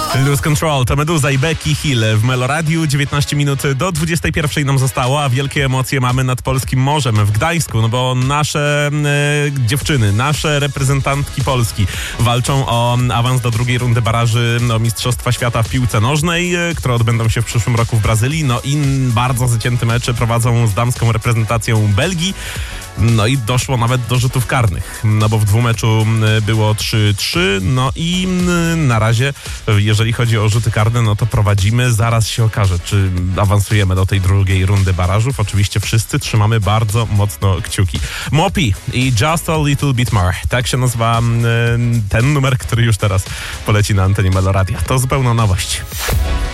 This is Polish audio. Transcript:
Lose Control to Meduza i Becky Hill w Meloradiu. 19 minut do 21 nam zostało, a wielkie emocje mamy nad polskim morzem w Gdańsku, no bo nasze dziewczyny, nasze reprezentantki Polski walczą o awans do drugiej rundy baraży Mistrzostwa Świata w piłce nożnej, które odbędą się w przyszłym roku w Brazylii. No i bardzo zacięte mecze prowadzą z damską reprezentacją Belgii. No i doszło nawet do rzutów karnych, no bo w dwumeczu było 3-3, no i na razie, jeżeli chodzi o rzuty karne, no to prowadzimy. Zaraz się okaże, czy awansujemy do tej drugiej rundy barażów. Oczywiście wszyscy trzymamy bardzo mocno kciuki. Mopi i Just a Little Bit More. Tak się nazywa ten numer, który już teraz poleci na antenie Meloradia. To zupełna nowość.